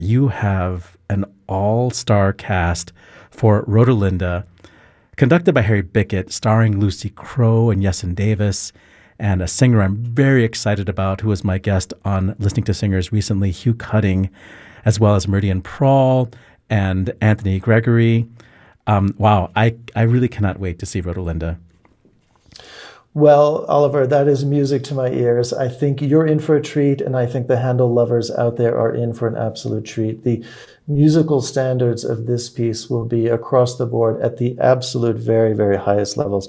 you have an all-star cast for Rodelinda, conducted by Harry Bickett, starring Lucy Crowe and Yeson Davis, and a singer I'm very excited about, who was my guest on Listening to Singers recently, Hugh Cutting, as well as Meridian Prawl and Anthony Gregory. Wow, I really cannot wait to see Rodelinda. Well, Oliver, that is music to my ears. I think you're in for a treat, and I think the Handel lovers out there are in for an absolute treat. The musical standards of this piece will be across the board at the absolute very, very highest levels.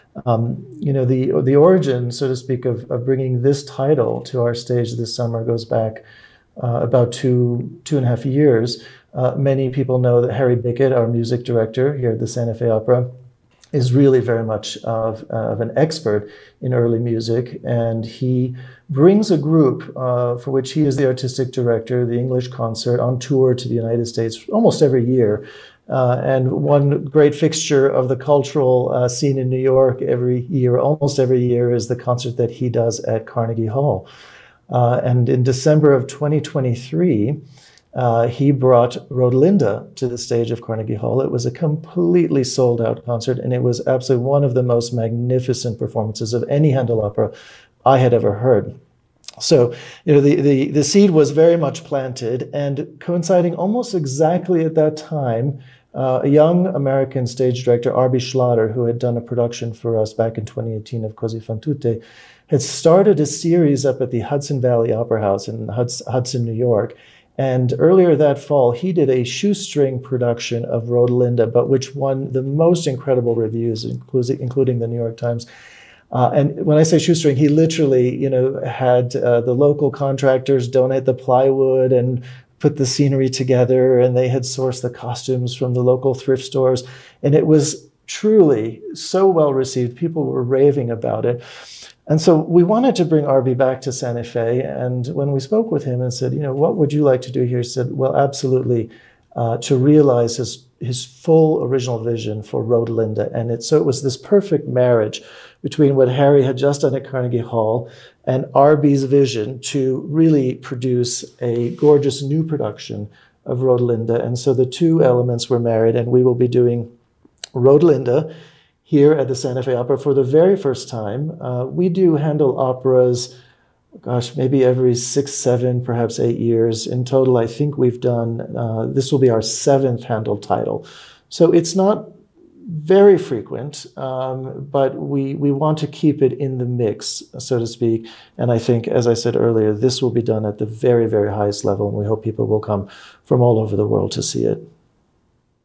The origin, so to speak, of bringing this title to our stage this summer goes back about two and a half years. Many people know that Harry Bickett, our music director here at the Santa Fe Opera, is really very much of an expert in early music, and he brings a group for which he is the artistic director, the English Concert, on tour to the United States almost every year. And one great fixture of the cultural scene in New York almost every year, is the concert that he does at Carnegie Hall. And in December of 2023, he brought Rodelinda to the stage of Carnegie Hall. It was a completely sold-out concert, and it was absolutely one of the most magnificent performances of any Handel opera I had ever heard. So, the seed was very much planted, and coinciding almost exactly at that time, a young American stage director, R.B. Schlatter, who had done a production for us back in 2018 of Così fan tutte, had started a series up at the Hudson Valley Opera House in Hudson, New York. And earlier that fall, he did a shoestring production of Rodelinda, but which won the most incredible reviews, including the New York Times. And when I say shoestring, he literally, had the local contractors donate the plywood and put the scenery together, and they had sourced the costumes from the local thrift stores. And it was truly so well received. People were raving about it. And so we wanted to bring RB back to Santa Fe. And when we spoke with him and said, what would you like to do here? He said, well, absolutely, to realize his full original vision for Rodelinda. And so it was this perfect marriage between what Harry had just done at Carnegie Hall and RB's vision to really produce a gorgeous new production of Rodelinda. And so the two elements were married, and we will be doing Rodelinda here at the Santa Fe Opera for the very first time. We do Handel operas, maybe every 6, 7, perhaps 8 years. In total, I think we've done, this will be our 7th Handel title. So it's not very frequent, but we want to keep it in the mix, so to speak. And I think, as I said earlier, this will be done at the very, very highest level, and we hope people will come from all over the world to see it.